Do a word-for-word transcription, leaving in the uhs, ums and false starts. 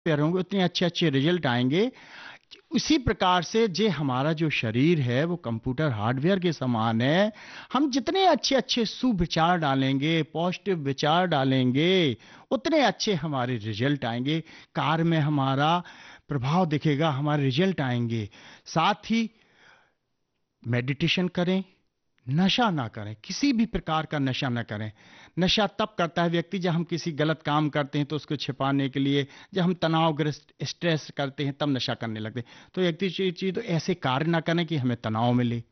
Prepare होंगे उतने अच्छे-अच्छे रिजल्ट आएँगे। उसी प्रकार से जे हमारा जो शरीर है वो कंप्यूटर हार्डवेयर के समान है। हम जितने अच्छे-अच्छे सुविचार डालेंगे, पॉजिटिव विचार डालेंगे, उतने अच्छे हमारे रिजल्ट आएँगे। कार्य में हमारा प्रभाव दिखेगा, हमारे रिजल्ट आएँगे। साथ ही मेडिटेशन करें, नशा ना करें, किसी भी प्रकार का नशा ना करें। नशा तब करता है व्यक्ति जब हम किसी गलत काम करते हैं तो उसको छिपाने के लिए, जब हम तनावग्रस्त स्ट्रेस करते हैं तब नशा करने लगते हैं। तो व्यक्ति चीज चीज तो ऐसे कार्य ना करें कि हमें तनाव मिले।